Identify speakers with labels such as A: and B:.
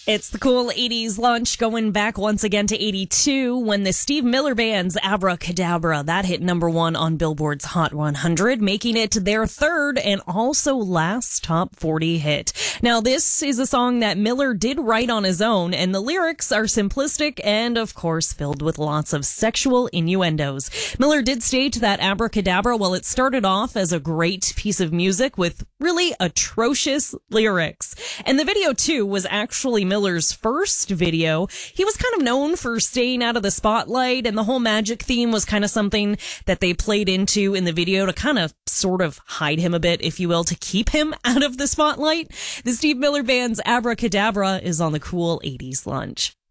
A: It's the cool 80s lunch, going back once again to 82 when the Steve Miller Band's Abracadabra, that hit number one on Billboard's Hot 100, making it their third and also last top 40 hit. Now, this is a song that Miller did write on his own, and the lyrics are simplistic and, of course, filled with lots of sexual innuendos. Miller did state that Abracadabra, well, it started off as a great piece of music with really atrocious lyrics. And the video, too, was actually Miller's first video. He was kind of known for staying out of the spotlight, and the whole magic theme was kind of something that they played into in the video to kind of sort of hide him a bit, if you will, to keep him out of the spotlight. The Steve Miller Band's Abracadabra is on the cool 80s lunch.